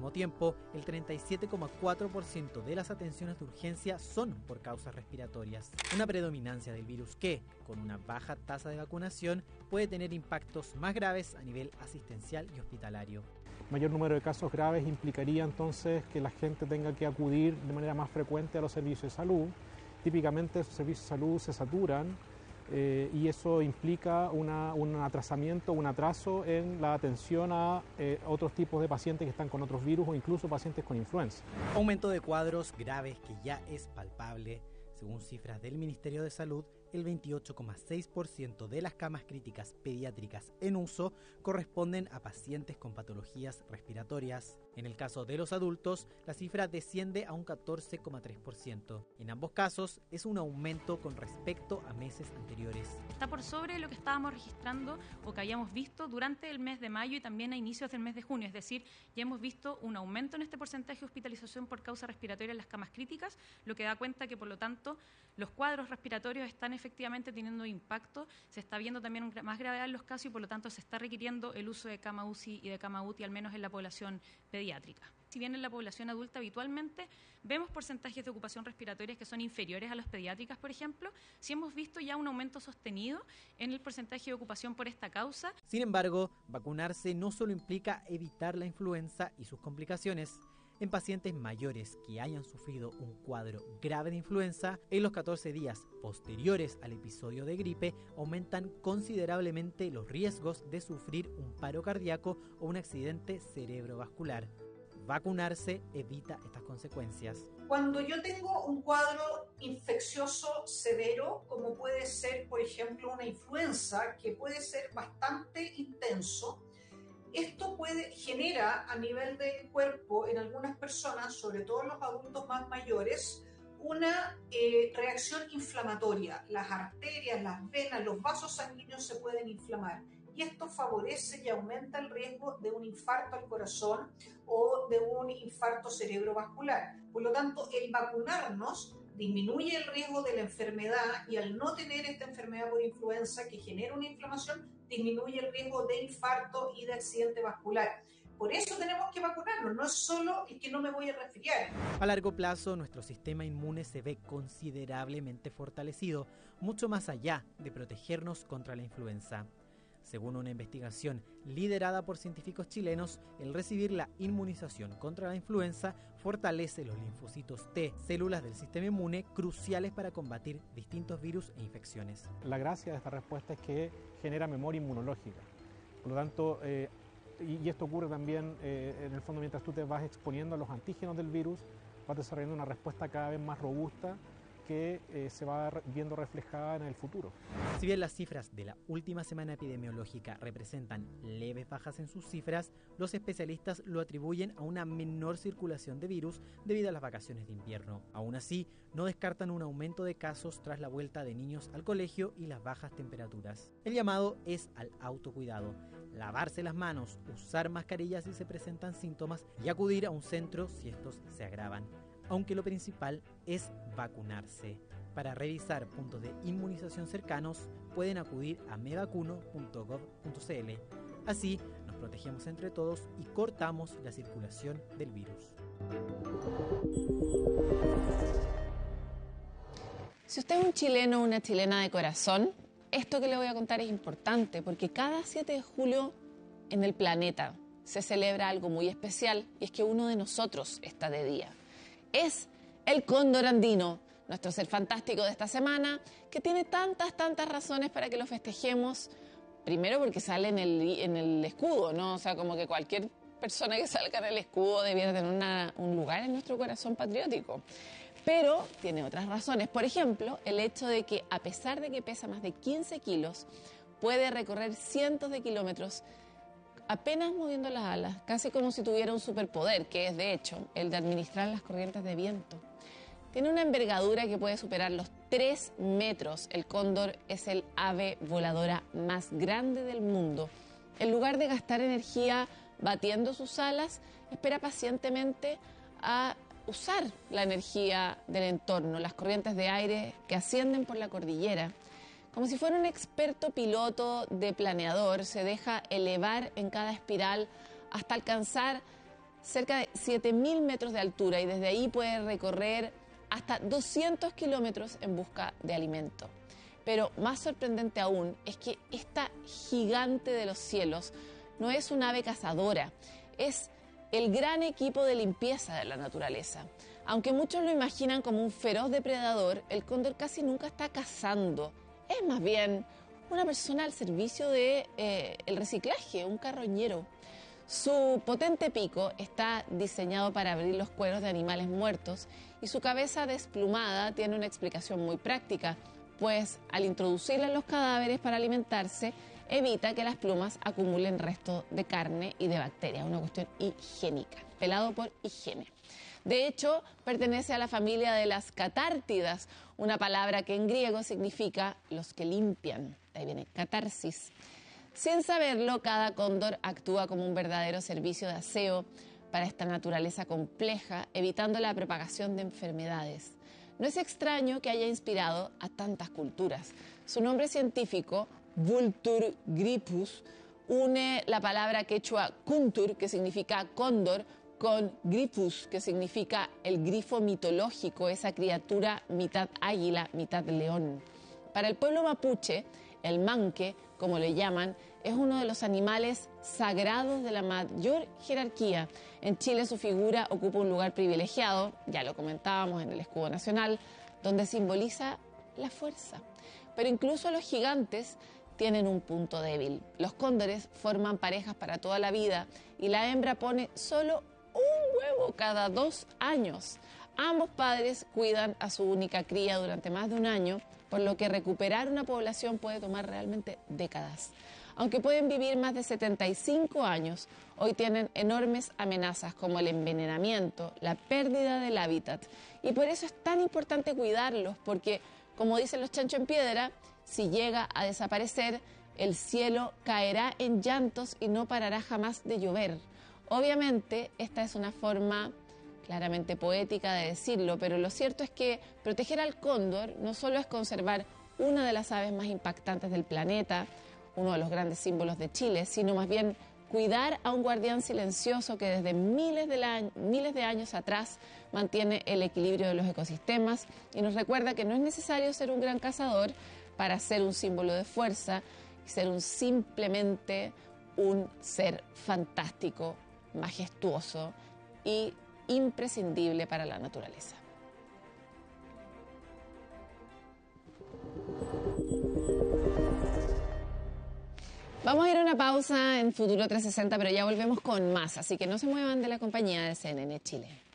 mismo tiempo, el 37,4% de las atenciones de urgencia son por causas respiratorias. Una predominancia del virus que, con una baja tasa de vacunación, puede tener impactos más graves a nivel asistencial y hospitalario. Mayor número de casos graves implicaría entonces que la gente tenga que acudir de manera más frecuente a los servicios de salud. Típicamente esos servicios de salud se saturan y eso implica un atrasamiento, un atraso en la atención a otros tipos de pacientes que están con otros virus o incluso pacientes con influenza. Aumento de cuadros graves que ya es palpable. Según cifras del Ministerio de Salud, el 28,6% de las camas críticas pediátricas en uso corresponden a pacientes con patologías respiratorias. En el caso de los adultos, la cifra desciende a un 14,3%. En ambos casos, es un aumento con respecto a meses anteriores. Está por sobre lo que estábamos registrando o que habíamos visto durante el mes de mayo y también a inicios del mes de junio. Es decir, ya hemos visto un aumento en este porcentaje de hospitalización por causa respiratoria en las camas críticas, lo que da cuenta que, por lo tanto, los cuadros respiratorios están efectivamente teniendo impacto, se está viendo también más gravedad en los casos y por lo tanto se está requiriendo el uso de cama UCI y de cama UTI, al menos en la población pediátrica. Si bien en la población adulta habitualmente vemos porcentajes de ocupación respiratorias que son inferiores a las pediátricas, por ejemplo, sí hemos visto ya un aumento sostenido en el porcentaje de ocupación por esta causa. Sin embargo, vacunarse no solo implica evitar la influenza y sus complicaciones. En pacientes mayores que hayan sufrido un cuadro grave de influenza, en los 14 días posteriores al episodio de gripe, aumentan considerablemente los riesgos de sufrir un paro cardíaco o un accidente cerebrovascular. Vacunarse evita estas consecuencias. Cuando yo tengo un cuadro infeccioso severo, como puede ser, por ejemplo, una influenza, que puede ser bastante intenso, esto genera a nivel del cuerpo en algunas personas, sobre todo en los adultos más mayores, una reacción inflamatoria. Las arterias, las venas, los vasos sanguíneos se pueden inflamar y esto favorece y aumenta el riesgo de un infarto al corazón o de un infarto cerebrovascular. Por lo tanto, el vacunarnos disminuye el riesgo de la enfermedad y al no tener esta enfermedad por influenza que genera una inflamación, disminuye el riesgo de infarto y de accidente vascular. Por eso tenemos que vacunarnos, no es solo el que no me voy a resfriar. A largo plazo, nuestro sistema inmune se ve considerablemente fortalecido, mucho más allá de protegernos contra la influenza. Según una investigación liderada por científicos chilenos, el recibir la inmunización contra la influenza fortalece los linfocitos T, células del sistema inmune cruciales para combatir distintos virus e infecciones. La gracia de esta respuesta es que genera memoria inmunológica. Por lo tanto, y esto ocurre también, en el fondo, mientras tú te vas exponiendo a los antígenos del virus, vas desarrollando una respuesta cada vez más robusta que se va viendo reflejada en el futuro. Si bien las cifras de la última semana epidemiológica representan leves bajas en sus cifras, los especialistas lo atribuyen a una menor circulación de virus debido a las vacaciones de invierno. Aún así, no descartan un aumento de casos tras la vuelta de niños al colegio y las bajas temperaturas. El llamado es al autocuidado, lavarse las manos, usar mascarillas si se presentan síntomas y acudir a un centro si estos se agravan. Aunque lo principal es vacunarse. Para revisar puntos de inmunización cercanos, pueden acudir a mevacuno.gov.cl. Así nos protegemos entre todos y cortamos la circulación del virus. Si usted es un chileno o una chilena de corazón, esto que le voy a contar es importante porque cada 7 de julio en el planeta se celebra algo muy especial y es que uno de nosotros está de día. Es el cóndor andino, nuestro ser fantástico de esta semana, que tiene tantas razones para que lo festejemos. Primero porque sale en el escudo, ¿no? O sea, como que cualquier persona que salga en el escudo debiera tener un lugar en nuestro corazón patriótico. Pero tiene otras razones. Por ejemplo, el hecho de que, a pesar de que pesa más de 15 kilos, puede recorrer cientos de kilómetros apenas moviendo las alas, casi como si tuviera un superpoder, que es de hecho el de administrar las corrientes de viento. Tiene una envergadura que puede superar los 3 metros. El cóndor es el ave voladora más grande del mundo. En lugar de gastar energía batiendo sus alas, espera pacientemente a usar la energía del entorno, las corrientes de aire que ascienden por la cordillera. Como si fuera un experto piloto de planeador, se deja elevar en cada espiral hasta alcanzar cerca de 7.000 metros de altura y desde ahí puede recorrer hasta 200 kilómetros en busca de alimento. Pero más sorprendente aún es que esta gigante de los cielos no es un ave cazadora, es el gran equipo de limpieza de la naturaleza. Aunque muchos lo imaginan como un feroz depredador, el cóndor casi nunca está cazando. Es más bien una persona al servicio del reciclaje, un carroñero. Su potente pico está diseñado para abrir los cueros de animales muertos y su cabeza desplumada tiene una explicación muy práctica, pues al introducirla en los cadáveres para alimentarse, evita que las plumas acumulen restos de carne y de bacterias, una cuestión higiénica, pelado por higiene. De hecho, pertenece a la familia de las catártidas, una palabra que en griego significa los que limpian, de ahí viene catarsis. Sin saberlo, cada cóndor actúa como un verdadero servicio de aseo para esta naturaleza compleja, evitando la propagación de enfermedades. No es extraño que haya inspirado a tantas culturas. Su nombre científico, Vultur grypus, une la palabra quechua kuntur, que significa cóndor, con grypus, que significa el grifo mitológico, esa criatura mitad águila, mitad león. Para el pueblo mapuche, el manque, como le llaman, es uno de los animales sagrados de la mayor jerarquía. En Chile su figura ocupa un lugar privilegiado, ya lo comentábamos en el escudo nacional, donde simboliza la fuerza. Pero incluso los gigantes tienen un punto débil. Los cóndores forman parejas para toda la vida y la hembra pone solo un huevo cada 2 años. Ambos padres cuidan a su única cría durante más de un año, por lo que recuperar una población puede tomar realmente décadas. Aunque pueden vivir más de 75 años, hoy tienen enormes amenazas como el envenenamiento, la pérdida del hábitat. Y por eso es tan importante cuidarlos, porque, como dicen los chancho en piedra, si llega a desaparecer, el cielo caerá en llantos y no parará jamás de llover. Obviamente, esta es una forma claramente poética de decirlo, pero lo cierto es que proteger al cóndor no solo es conservar una de las aves más impactantes del planeta, uno de los grandes símbolos de Chile, sino más bien cuidar a un guardián silencioso que desde miles de años atrás mantiene el equilibrio de los ecosistemas y nos recuerda que no es necesario ser un gran cazador para ser un símbolo de fuerza y ser simplemente un ser fantástico, majestuoso y imprescindible para la naturaleza. Vamos a ir a una pausa en Futuro 360, pero ya volvemos con más, así que no se muevan de la compañía de CNN Chile.